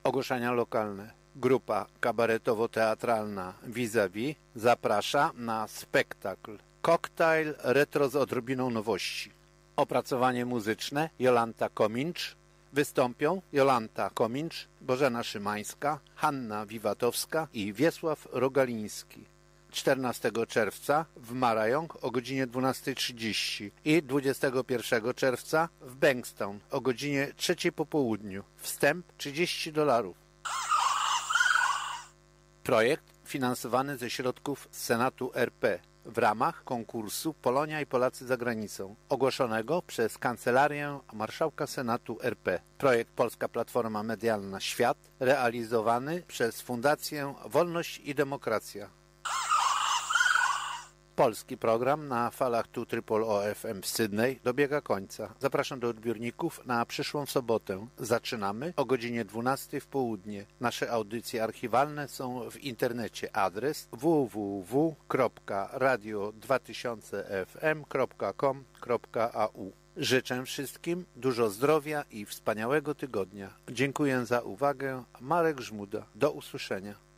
Ogłoszenia lokalne. Grupa kabaretowo-teatralna Vis-a-Vis zaprasza na spektakl Koktajl retro z odrobiną nowości. Opracowanie muzyczne Jolanta Komincz. Wystąpią Jolanta Komincz, Bożena Szymańska, Hanna Wiwatowska i Wiesław Rogaliński. 14 czerwca w Marajong o godzinie 12:30 i 21 czerwca w Bankstown o godzinie 3 po południu. Wstęp $30. Projekt finansowany ze środków Senatu RP w ramach konkursu Polonia i Polacy za granicą, ogłoszonego przez Kancelarię Marszałka Senatu RP. Projekt Polska Platforma Medialna Świat, realizowany przez Fundację Wolność i Demokracja. Polski program na falach 2 FM w Sydney dobiega końca. Zapraszam do odbiorników na przyszłą sobotę. Zaczynamy o godzinie 12 w południe. Nasze audycje archiwalne są w internecie. Adres www.radio2000fm.com.au. Życzę wszystkim dużo zdrowia i wspaniałego tygodnia. Dziękuję za uwagę. Marek Żmuda. Do usłyszenia.